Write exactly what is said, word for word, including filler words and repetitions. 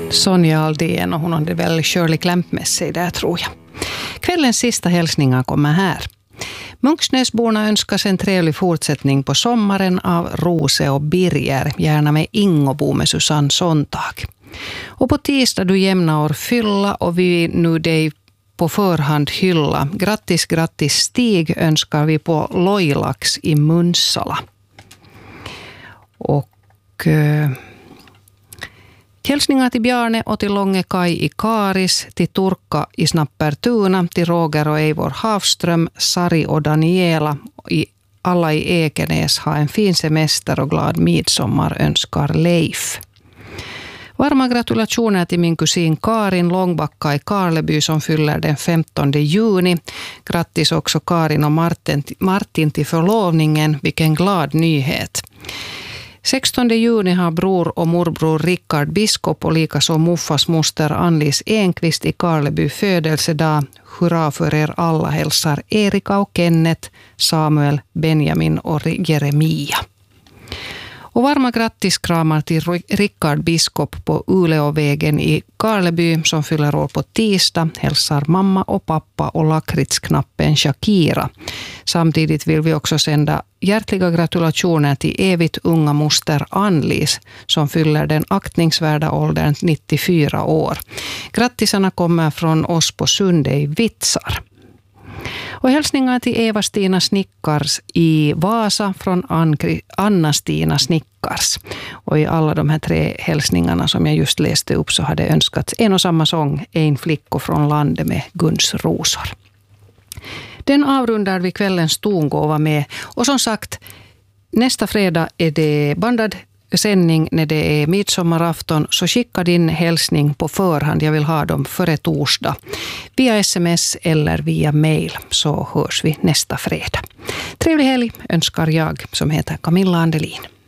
Sonja Aldén, och hon hade väl Shirley Clamp med sig där, tror jag. Kvällens sista hälsningar kommer här. Munksnäsborna önskar sig en trevlig fortsättning på sommaren av Rose och Birger, gärna med Ingobo med Susanne Sontag. Och på tisdag du jämna år fylla och vi nu dig på förhand hylla. Grattis, grattis Stig önskar vi på Loilax i Munsala. Och eh, hälsningar till Bjarne och till Långe Kai i Karis, till Turka i Snappertuna, till Roger och Eivor Havström, Sari och Daniela i alla i Ekenäs. Ha en fin semester och glad midsommar önskar Leif. Varma gratulationer till min kusin Karin Långbacka i Karleby som fyller den femtonde juni. Grattis också Karin och Martin, Martin till förlovningen. Vilken glad nyhet. sextonde juni har bror och morbror Rickard Biskop och likaså muffas moster Anlis Enqvist i Karleby födelsedag. Hurra för er alla, hälsar Erika och Kenneth, Samuel, Benjamin och Jeremia. Och varma grattiskramar till Rickard Biskop på Uleåvägen i Karleby som fyller år på tisdag. Hälsar mamma och pappa och lakritsknappen Shakira. Samtidigt vill vi också sända hjärtliga gratulationer till evigt unga moster Anlis som fyller den aktningsvärda åldern nittiofyra år. Grattisarna kommer från oss på Sunde i Vitsar. Och hälsningar till Eva-Stina Snickars i Vasa från Anna-Stina Snickars. Och i alla de här tre hälsningarna som jag just läste upp så hade önskats en och samma sång, En flicka från landet med Guns rosor. Den avrundar vi kvällens tongåva med. Och som sagt, nästa fredag är det bandad sändning när det är midsommarafton, så skicka din hälsning på förhand. Jag vill ha dem före torsdag. Via sms eller via mail, så hörs vi nästa fredag. Trevlig helg önskar jag som heter Camilla Andelin.